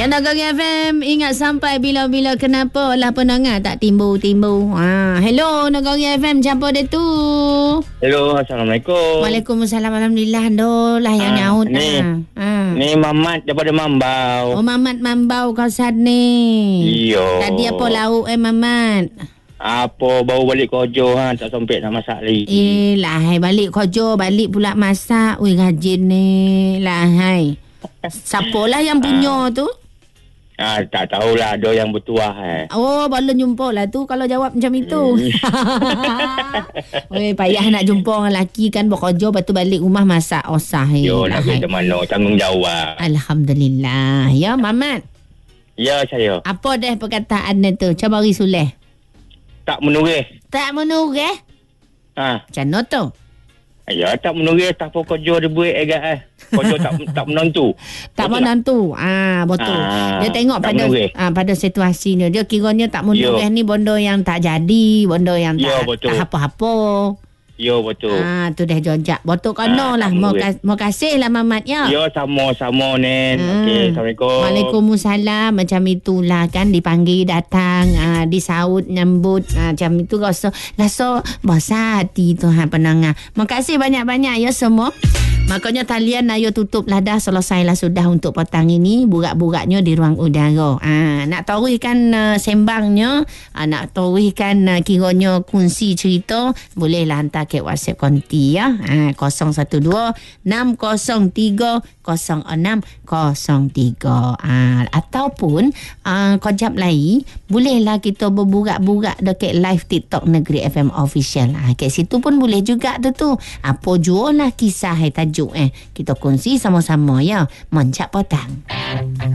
Ya, Negeri FM, ingat sampai bila-bila kenapa lah pendengar tak timbul-timbul. Hello, Negeri FM, siapa dia tu? Hello, Assalamualaikum. Waalaikumsalam, Alhamdulillah. Lah yang nyaut. Ni Mamat daripada Mambau. Oh, Mamat Mambau kawasan ni. Iyo. Tadi apa lauk Mamat? Apa baru balik kerja tak sempit nak masak lagi. Lahai balik kerja, balik pula masak. Ui, rajin ni. Lahai. Siapalah yang punya tu? Tak tahulah, ada yang bertuah Oh, baru jumpa lah tu kalau jawab macam itu. Oi, payah nak jumpa orang lelaki kan bekerja, lepas tu balik rumah masak osah. Yo, nak pergi ke mana, tanggungjawab. Alhamdulillah. Ya, Mamat. Ya, saya. Apa dah perkataan dia tu? Cuba bagi sulih. Tak menurih. Tak menurih? Macam mana tu? Ya, tak menurih, tak apa kerja dia buat agak kerja tak menentu. Tak menentu. Betul. Dia tengok pada situasinya. Dia kiranya tak menurih ni benda yang tak jadi, benda yang tak apa-apa. Ya, betul. Tu dah jojak. Betul kena lah. Mau kasih lah Mamat ya. Ya, sama-sama Nen. Okey, Assalamualaikum. Waalaikumsalam. Macam itulah kan, dipanggil datang, disaut nyambut, macam itu rasa basah hati tu pendengar. Makasih banyak-banyak ya semua. Makanya talian ayo tutup lah dah, selesailah sudah untuk petang ini burak-buraknya di ruang udara. Nak taruhkan sembangnya, nak taruhkan kiranya kongsi cerita, bolehlah hantar ke WhatsApp konti ya. 012-603-0603. Ataupun kejap lagi bolehlah kita berburak-burak dekat live TikTok Negeri FM Official. Kat situ pun boleh juga tu. Apa jua lah kisah tajuk kita kongsi sama-sama ya. Mencak petang.